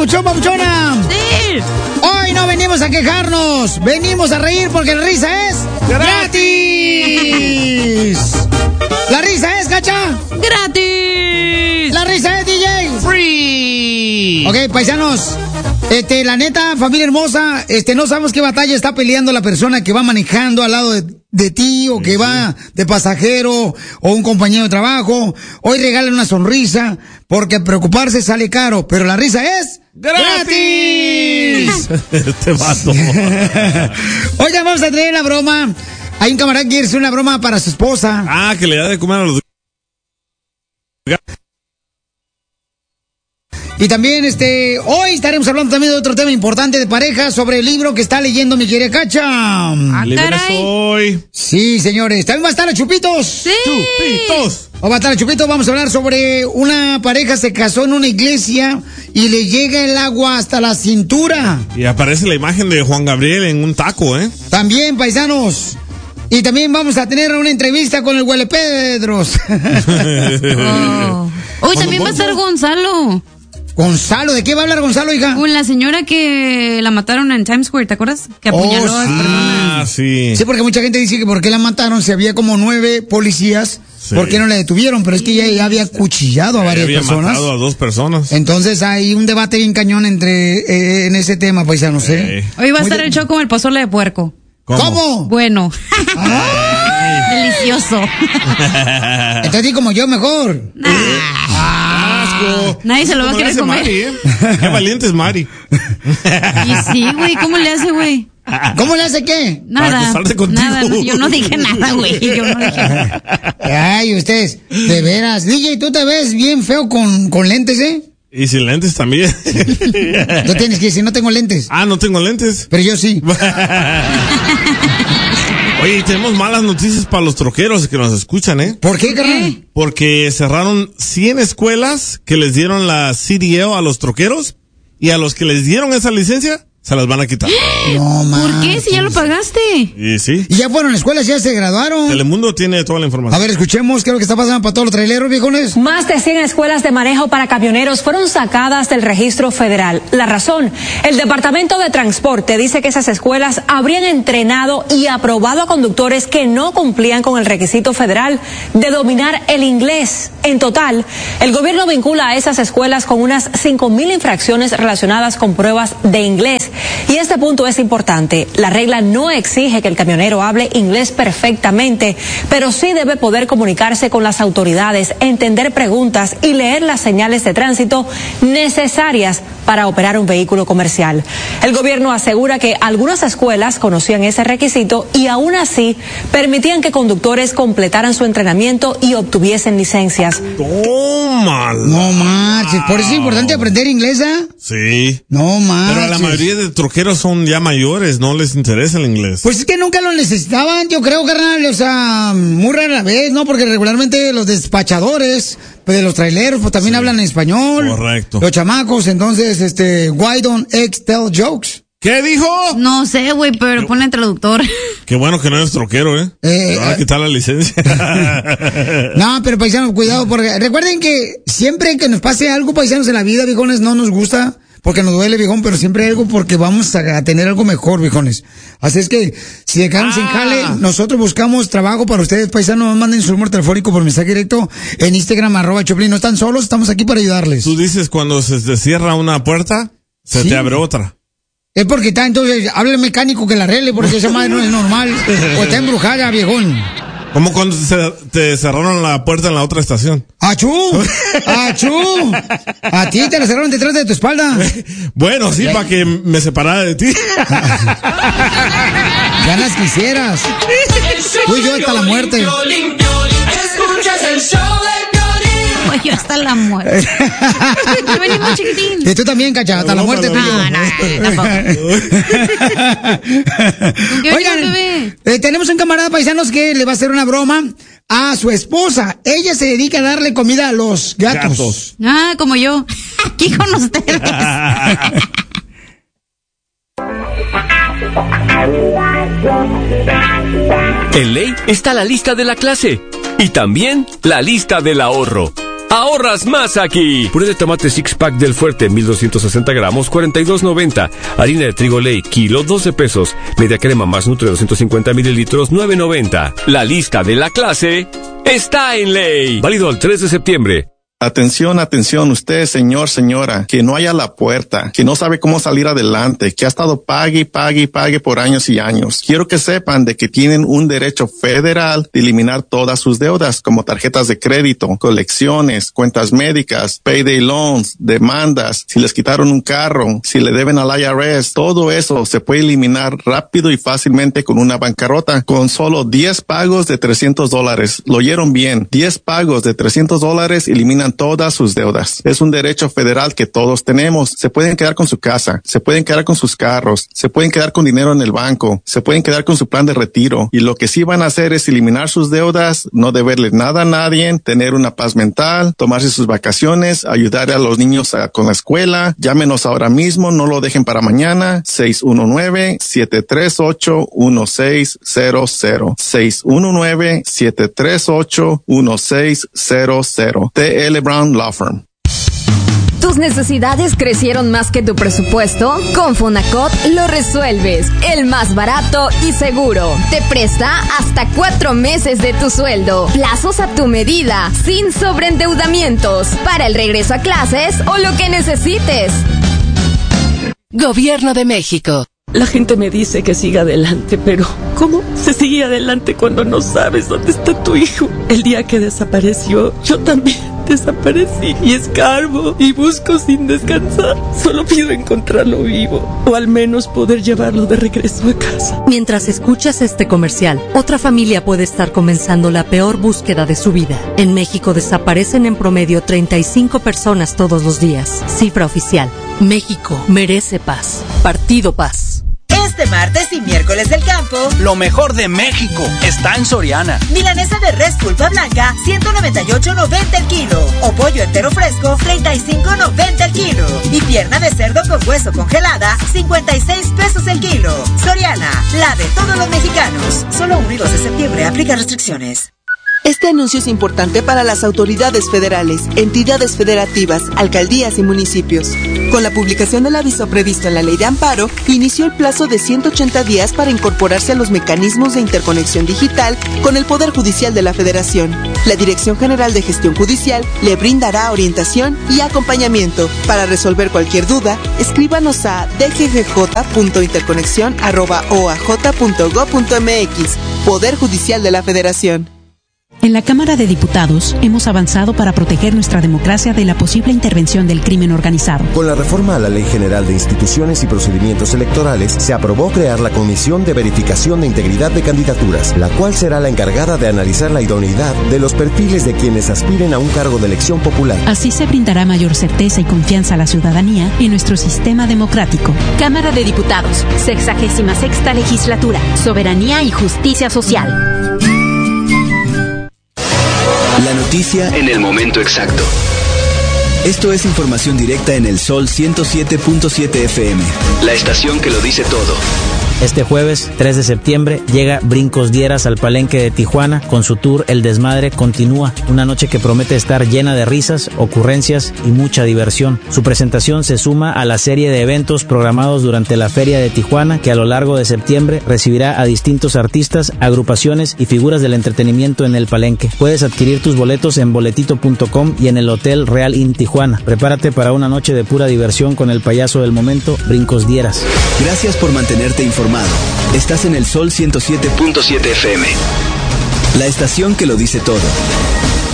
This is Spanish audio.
papuchón, papuchona? Sí. Hoy no venimos a quejarnos, venimos a reír porque la risa es gratis. ¿La risa es, Cacha? ¡Gratis! ¿La risa es, DJ? ¡Free! Ok, paisanos, la neta, familia hermosa, no sabemos qué batalla está peleando la persona que va manejando al lado de ti o que va de pasajero o un compañero de trabajo. Hoy regalen una sonrisa porque preocuparse sale caro, pero la risa es ¡gratis! Este vato. Oigan, vamos a tener la broma. Hay un camarada que quiere hacer una broma para su esposa. Ah, que le da de comer a los... Y también, hoy estaremos hablando también de otro tema importante de pareja sobre el libro que está leyendo mi querida Cacha. Libre soy. Sí, señores. También va a estar a Chupitos. Sí. Chupitos. O va a estar a Chupitos. Vamos a hablar sobre una pareja se casó en una iglesia y le llega el agua hasta la cintura. Y aparece la imagen de Juan Gabriel en un taco, ¿eh? También, paisanos. Y también vamos a tener una entrevista con el Huele Pedros. Oh. Hoy también va a estar Gonzalo. Gonzalo, ¿de qué va a hablar Gonzalo, hija? Con la señora que la mataron en Times Square, ¿te acuerdas? Que apuñaló a las personas. Ah, sí. Sí, porque mucha gente dice que por qué la mataron, si había como 9 policías, Sí. ¿por qué no la detuvieron? Pero es que ya había cuchillado a varias Había personas. matado a 2 personas. Entonces hay un debate bien cañón en ese tema, paisanos, ¿eh? Hoy va a estar el show como el pozole de puerco. ¿Cómo? Bueno. Delicioso. Entonces di como yo mejor. Asco. Nadie se lo va a Como le querer hace comer. Mari, ¿eh? Qué valiente es Mari. Y sí, güey, ¿cómo le hace, güey? ¿Cómo le hace qué? Nada. Para acostarse contigo. Nada, yo no dije nada, güey. Yo no dije nada. Ay, ustedes, de veras. DJ, tú te ves bien feo con lentes, ¿eh? Y sin lentes también. Tú tienes que decir, no tengo lentes. Ah, no tengo lentes. Pero yo sí. Oye, tenemos malas noticias para los troqueros que nos escuchan, ¿eh? ¿Por qué, carnal? Porque cerraron 100 escuelas que les dieron la CDL a los troqueros y a los que les dieron esa licencia se las van a quitar. No, man. ¿Por qué? Si ya lo pagaste. Y sí, Y ya fueron a escuelas, ya se graduaron. Telemundo tiene toda la información. A ver, escuchemos qué es lo que está pasando para todos los traileros, viejones. Más de 100 escuelas de manejo para camioneros fueron sacadas del registro federal. La razón, el Departamento de Transporte dice que esas escuelas habrían entrenado y aprobado a conductores que no cumplían con el requisito federal de dominar el inglés. En total, el gobierno vincula a esas escuelas con unas 5,000 infracciones relacionadas con pruebas de inglés. Y este punto es importante. La regla no exige que el camionero hable inglés perfectamente, pero sí debe poder comunicarse con las autoridades, entender preguntas y leer las señales de tránsito necesarias para operar un vehículo comercial. El gobierno asegura que algunas escuelas conocían ese requisito y aún así permitían que conductores completaran su entrenamiento y obtuviesen licencias. Tómala. No manches, por eso es importante aprender inglés, ¿eh? Sí. No manches. Pero la mayoría de troqueros son ya mayores, no les interesa el inglés. Pues es que nunca lo necesitaban, yo creo, carnal, o sea, muy rara vez, ¿no? Porque regularmente los despachadores, pues de los traileros, pues también hablan en español. Correcto. Los chamacos, entonces, why don't X tell jokes? ¿Qué dijo? No sé, güey, pero ponle traductor. Qué bueno que no eres troquero, ¿eh? Te van a quitar la licencia. No, pero paisanos, cuidado, porque recuerden que siempre que nos pase algo, paisanos, en la vida, viejones, no nos gusta, porque nos duele, viejón, pero siempre hay algo porque vamos a tener algo mejor, viejones. Así es que, si se quedan sin jale, nosotros buscamos trabajo para ustedes, paisanos. Manden su número telefónico por mensaje directo en Instagram, @Choplin. No están solos, estamos aquí para ayudarles. Tú dices cuando se te cierra una puerta, se Sí. te abre otra. Es porque está, entonces, hable el mecánico que la arregle, porque esa madre no es normal. O está embrujada, viejón. Como cuando te cerraron la puerta en la otra estación. ¡Achú! ¡Achú! A ti te la cerraron detrás de tu espalda. Bueno, sí, para que me separara de ti. Ganas quisieras. Tú y yo hasta la muerte. Escuchas el show de Piolín. Oye, hasta la muerte. Ya venimos, chiquitín. Y tú también, Cacha, hasta la muerte tuyo. No, tampoco. ¿Con qué venimos, bebé? Tenemos un camarada paisanos que le va a hacer una broma a su esposa. Ella se dedica a darle comida a los gatos. Ah, como yo. Aquí con ustedes. En ley está la lista de la clase y también la lista del ahorro. Ahorras más aquí. Puré de tomate six pack del Fuerte, 1260 gramos, $42.90. Harina de trigo Ley, kilo, 12 pesos. Media crema más Nutre, 250 mililitros, $9.90. La lista de la clase está en Ley. Válido el 3 de septiembre. Atención, atención, usted, señor, señora, que no haya la puerta, que no sabe cómo salir adelante, que ha estado pague por años y años. Quiero que sepan de que tienen un derecho federal de eliminar todas sus deudas, como tarjetas de crédito, colecciones, cuentas médicas, payday loans, demandas, si les quitaron un carro, si le deben al IRS, todo eso se puede eliminar rápido y fácilmente con una bancarrota, con solo 10 pagos de $300. Lo oyeron bien, 10 pagos de $300 eliminan todas sus deudas. Es un derecho federal que todos tenemos. Se pueden quedar con su casa, se pueden quedar con sus carros, se pueden quedar con dinero en el banco, se pueden quedar con su plan de retiro. Y lo que sí van a hacer es eliminar sus deudas, no deberle nada a nadie, tener una paz mental, tomarse sus vacaciones, ayudar a los niños con la escuela. Llámenos ahora mismo, no lo dejen para mañana. 619-738-1600. 619-738-1600. TL Brown Law Firm. ¿Tus necesidades crecieron más que tu presupuesto? Con Fonacot lo resuelves. El más barato y seguro. Te presta hasta 4 meses de tu sueldo. Plazos a tu medida, sin sobreendeudamientos. Para el regreso a clases o lo que necesites. Gobierno de México. La gente me dice que siga adelante, pero ¿cómo se sigue adelante cuando no sabes dónde está tu hijo? El día que desapareció, yo también desaparecí y escarbo y busco sin descansar. Solo pido encontrarlo vivo o al menos poder llevarlo de regreso a casa. Mientras escuchas este comercial, otra familia puede estar comenzando la peor búsqueda de su vida. En México desaparecen en promedio 35 personas todos los días. Cifra oficial. México merece paz. Partido Paz. Este martes y miércoles del campo, lo mejor de México está en Soriana. Milanesa de res pulpa blanca, $198.90 el kilo. O pollo entero fresco, $35.90 el kilo. Y pierna de cerdo con hueso congelada, 56 pesos el kilo. Soriana, la de todos los mexicanos. Solo 1 y 2 de septiembre, aplica restricciones. Este anuncio es importante para las autoridades federales, entidades federativas, alcaldías y municipios. Con la publicación del aviso previsto en la Ley de Amparo, inició el plazo de 180 días para incorporarse a los mecanismos de interconexión digital con el Poder Judicial de la Federación. La Dirección General de Gestión Judicial le brindará orientación y acompañamiento. Para resolver cualquier duda, escríbanos a dggj.interconexión@oaj.gov.mx. Poder Judicial de la Federación. En la Cámara de Diputados hemos avanzado para proteger nuestra democracia de la posible intervención del crimen organizado. Con la reforma a la Ley General de Instituciones y Procedimientos Electorales, se aprobó crear la Comisión de Verificación de Integridad de Candidaturas, la cual será la encargada de analizar la idoneidad de los perfiles de quienes aspiren a un cargo de elección popular. Así se brindará mayor certeza y confianza a la ciudadanía en nuestro sistema democrático. Cámara de Diputados, 66ª Legislatura, Soberanía y Justicia Social. La noticia en el momento exacto. Esto es información directa en el Sol 107.7 FM. La estación que lo dice todo. Este jueves, 3 de septiembre, llega Brincos Dieras al Palenque de Tijuana. Con su tour El Desmadre continúa. Una noche que promete estar llena de risas, ocurrencias y mucha diversión. Su presentación se suma a la serie de eventos programados durante la Feria de Tijuana, que a lo largo de septiembre recibirá a distintos artistas, agrupaciones y figuras del entretenimiento en el Palenque. Puedes adquirir tus boletos en boletito.com y en el Hotel Real Inn Tijuana. Prepárate para una noche de pura diversión con el payaso del momento, Brincos Dieras. Gracias por mantenerte informado. Estás en el Sol 107.7 FM. La estación que lo dice todo.